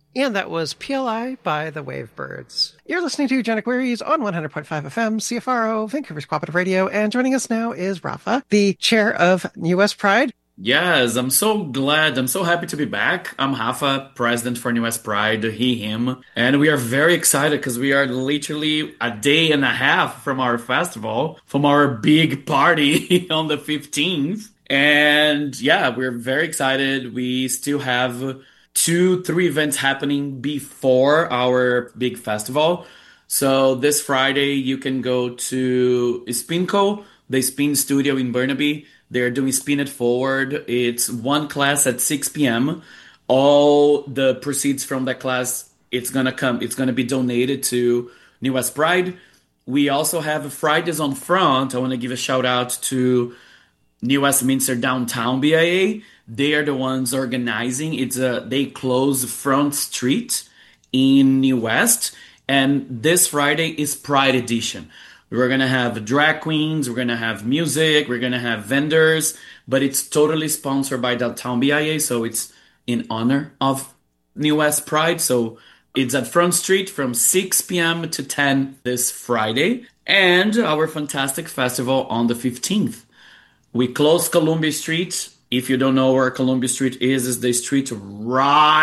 And that was PLI by the Wavebirds. You're listening to Genic Queries on 100.5 FM, CFRO, Vancouver's Cooperative Radio, and joining us now is Rafa, the chair of US Pride. Yes, I'm so glad. I'm so happy to be back. I'm Rafa, president for New West Pride, he, him. And we are very excited because we are literally a day and a half from our festival, from our big party on the 15th. And yeah, we're very excited. We still have two, three events happening before our big festival. So this Friday, you can go to Spinco, the Spin Studio in Burnaby. They're doing Spin It Forward. It's one class at 6 p.m. All the proceeds from that class, it's gonna be donated to New West Pride. We also have Fridays on Front. I want to give a shout out to New Westminster Downtown BIA. They are the ones organizing. They close Front Street in New West, and this Friday is Pride Edition. We're gonna have drag queens, we're gonna have music, we're gonna have vendors, but it's totally sponsored by Downtown BIA, so it's in honor of New West Pride. So it's at Front Street from 6 p.m. to 10 this Friday, and our fantastic festival on the 15th. We close Columbia Street. If you don't know where Columbia Street is the street right